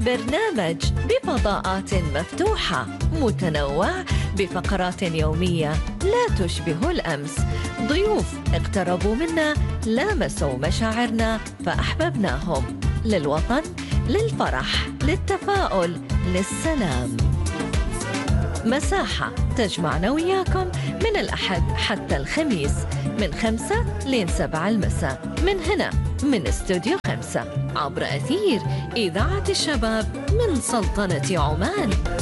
برنامج بفضاءات مفتوحة متنوع بفقرات يومية لا تشبه الأمس. ضيوف اقتربوا منا، لامسوا مشاعرنا فأحببناهم. للوطن، للفرح، للتفاؤل، للسلام. مساحة تجمعنا وياكم من الأحد حتى الخميس من 5 لين 7 المساء من هنا من استوديو 5 عبر أثير إذاعة الشباب من سلطنة عمان.